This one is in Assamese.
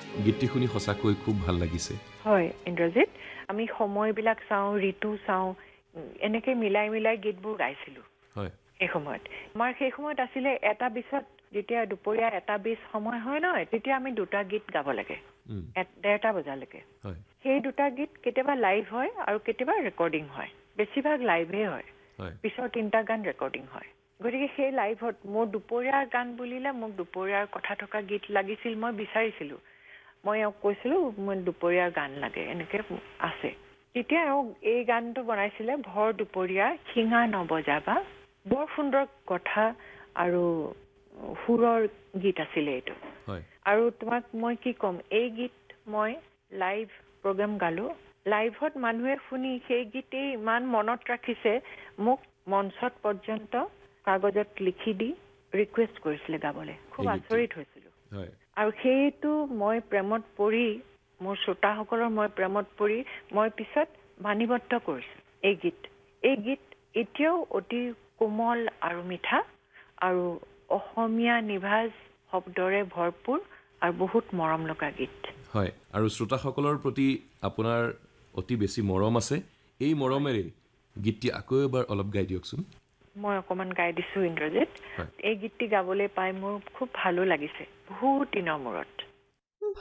গীতটি শুনি সঁচাকৈ খুব ভাল লাগিছে। হয় ইন্দ্ৰজিৎ, আমি সময়বিলাক চাওঁ, ঋতু চাওঁ, এনেকৈ মিলাই মিলাই গীতবোৰ গাইছিলোঁ হয় সেই সময়ত। আমাৰ সেই সময়ত আছিলে এটা বিছত, যেতিয়া দুপৰীয়া 1:20 সময় হয় নহয়, তেতিয়া আমি 2টা গীত গাব লাগে 1:30 বজালৈকে। হয় সেই 2টা গীত কেতিয়াবা লাইভ হয় আৰু কেতিয়াবা ৰেকৰ্ডিং হয়, বেছিভাগ লাইভে হয়, হয় পিছৰ 3টা গান ৰেকৰ্ডিং হয়। গতিকে সেই লাইভত মোৰ দুপৰীয়াৰ গান বুলিলে মোক দুপৰীয়াৰ কথা থকা গীত লাগিছিল, মই বিচাৰিছিলোঁ, মই এওঁক কৈছিলোঁ মোৰ দুপৰীয়াৰ গান লাগে, এনেকৈ আছে। তেতিয়া এওঁক এই গানটো বনাইছিলে, ভৰ দুপৰীয়া শিঙা নবজাবা, বৰ সুন্দৰ কথা আৰু সুৰৰ গীত আছিলে এইটো। হয় আৰু তোমাক মই কি ক'ম, এই গীত মই লাইভ প্ৰগ্ৰাম গালোঁ, লাইভত মানুহে শুনি সেই গীতেই ইমান মনত ৰাখিছে, মোক মঞ্চত পৰ্যন্ত কাগজত লিখি দি ৰিকুৱেষ্ট কৰিছিলে গাবলৈ। খুব এই গীতটি আচৰিত হৈছিলোঁ। হয় আৰু সেইটো মই প্ৰেমত পৰি, মোৰ শ্ৰোতাসকলৰ মই প্ৰেমত পৰি মই পিছত বাণীবদ্ধ কৰিছোঁ এই গীত। এই গীত এতিয়াও অতি কোমল আৰু মিঠা আৰু অসমীয়া নিভাঁজ শব্দৰে ভৰপূৰ আৰু বহুত মৰম লগা গীত। হয়, আৰু শ্ৰোতাসকলৰ প্ৰতি আপোনাৰ অতি বেছি মৰম আছে। এই মৰমেৰে গীতটি আকৌ এবাৰ অলপ গাই দিয়কচোন। মই অকণমান গাই দিছোঁ ইন্দ্ৰজিৎ। হয় এই গীতটি গাবলৈ পাই মোৰ খুব ভালো লাগিছে বহুত দিনৰ মূৰত।